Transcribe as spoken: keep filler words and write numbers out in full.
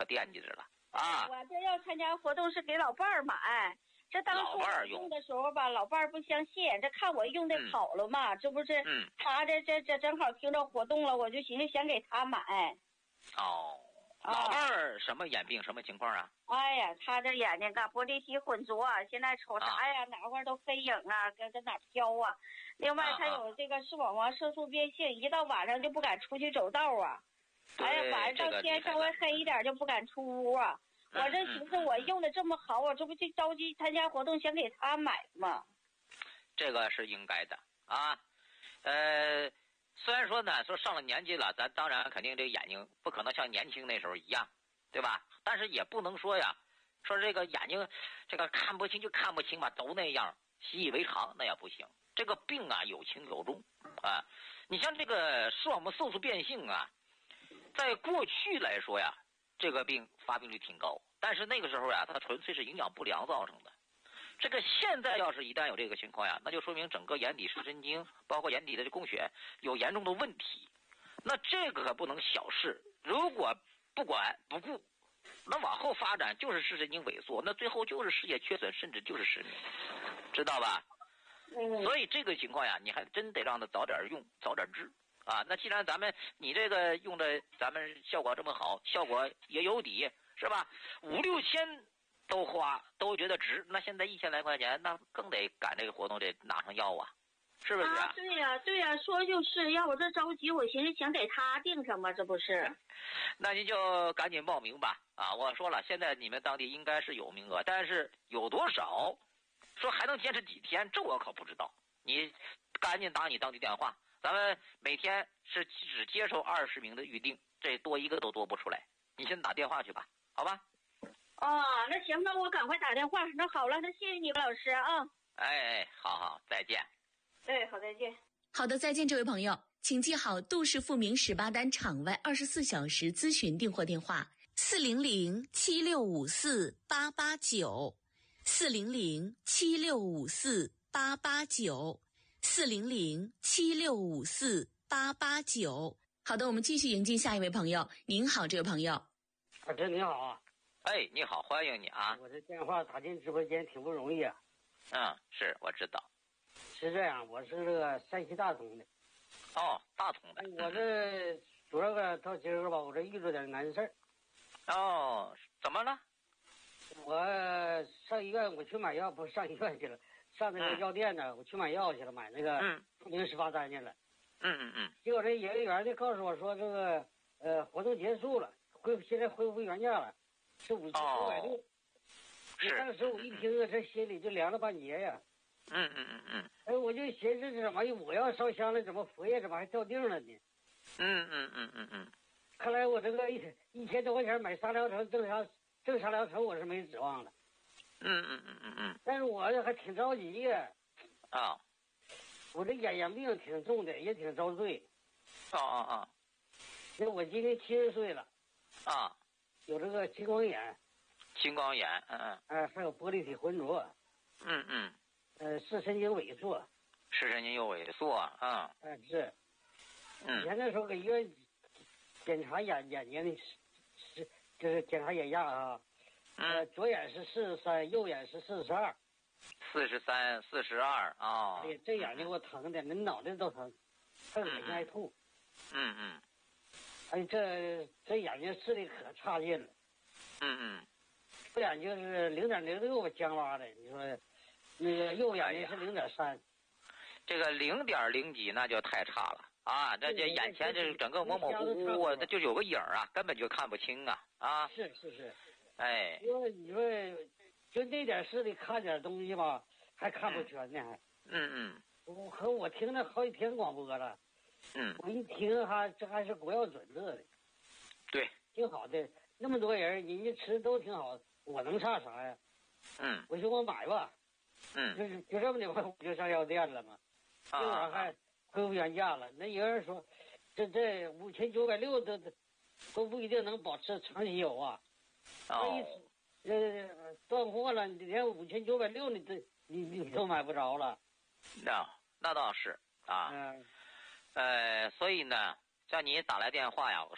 惦记着了啊。 我这要参加活动是给老伴儿买，这当初我用的时候吧，老伴儿不相信，这看我用的好了嘛，嗯、这不是？ 嗯。 他这这这正好听着活动了，我就寻思想给他买。 哦。老伴儿什么眼病什么情况啊？ 哎呀，他这眼睛啊玻璃体混浊，现在瞅啥呀？啊、哪块都飞影啊，跟跟哪飘啊？另外，他有这个视网膜色素变性，一到晚上就不敢出去走道啊。哎呀，晚上到天稍微黑一点就不敢出屋啊。 嗯、 我这寻思我用的这么好，我这不就着急参加活动，想给他买吗？ 这个是应该的啊。呃，虽然说呢，说上了年纪了，咱当然肯定这个眼睛不可能像年轻那时候一样，对吧？但是也不能说呀，说这个眼睛这个看不清就看不清嘛，都那样，习以为常那也不行。这个病啊有轻有重啊。你像这个视网膜色素变性啊，在过去来说呀，这个病发病率挺高，但是那个时候呀，它纯粹是营养不良造成的。这个现在要是一旦有这个情况呀，那就说明整个眼底视神经，包括眼底的这供血有严重的问题。那这个可不能小视，如果不管不顾，那往后发展就是视神经萎缩，那最后就是视野缺损，甚至就是失明，知道吧？ 嗯。 所以这个情况呀，你还真得让他早点用，早点治啊。那既然咱们你这个用的咱们效果这么好，效果也有底，是吧？五六千都花都觉得值，那现在一千来块钱，那更得赶这个活动得拿上药啊，是不是啊？ 啊对呀、啊、对呀、啊，说就是要我这着急，我寻思想给他定上嘛，这不是？ 那您就赶紧报名吧啊！我说了，现在你们当地应该是有名额，但是有多少？说还能坚持几天？这我可不知道。你赶紧打你当地电话，咱们每天是只接受二十名的预定，这多一个都多不出来。你先打电话去吧，好吧？ 哦，那行，那我赶快打电话。那好了，那谢谢你，老师啊。 哎，好好，再见。 对，好，再见。 好的，再见，这位朋友，请记好杜氏复明十八单场外二十四小时咨询订货电话：四零零七六五四八八九，四零零七六五四八八九，四零零七六五四八八九。好的，我们继续迎接下一位朋友。您好，这位朋友。 老师你好啊。 哎，你好，欢迎你啊！ 我这电话打进直播间挺不容易啊。 嗯，是我知道。 是这样，我是这个山西大同的。 哦，大同的。 我这主要个到今儿吧，我这遇着点难事儿。 哦，怎么了？ 我上医院，我去买药，不是上医院去了，上那个药店呢，嗯、我去买药去了，买那个复明十八单去了。 嗯嗯嗯。 结果这营业员就告诉我说，这个呃活动结束了，恢现在恢复原价了。是五千九百六， 是。 当时我一听啊，这心里就凉了半截呀。 嗯嗯嗯嗯。 哎，我就寻思怎么我要烧香了，怎么佛爷怎么还掉腚了呢？ 嗯嗯嗯嗯嗯。 看来我这个一一千多块钱买沙疗程正常正沙疗程我是没指望了。 嗯嗯嗯嗯嗯。 但是我还挺着急呀。 啊。 我这眼眼病挺重的，也挺遭罪。 啊啊啊。 那我今年七十岁了。 啊。 有这个青光眼， 青光眼，嗯嗯， 哎、呃，还有玻璃体浑浊， 嗯嗯， 呃，视神经萎缩， 视神经又萎缩，啊、 嗯，哎、呃、是， 嗯， 以前那时候给医院检查眼眼睛的，是就是检查眼压啊，呃，左眼是四十三，右眼是四十二， 四十三、四十二啊， 哎，这眼睛给我疼的，那脑袋都疼，还恶心爱吐， 嗯嗯。 哎，这这眼睛视力可差劲了， 嗯嗯， 左眼就是零点零六僵洼的，你说那个右眼睛是零点三， 这个零点零几那就太差了啊！这这眼前这整个模模糊糊，那就有个影啊，根本就看不清啊啊！ 是是是， 哎， 因为你说就那点视力看点东西吧，还看不全呢，还嗯嗯， 我可我听了好几天广播了。 嗯， 我一听哈，这还是国药准这的， 对， 挺好的。那么多人，人家吃的都挺好，我能差啥呀？ 嗯， 我说我买吧， 嗯， 就是就这么的话，我就上药店了嘛。 啊， 这会儿还恢复原价了。那有人说，这这五千九百六都都不一定能保持长期有啊。 哦， 呃，断货了，你连五千九百六你都你你都买不着了。 那那倒是啊。 嗯。 呃，所以呢，像你打来电话呀，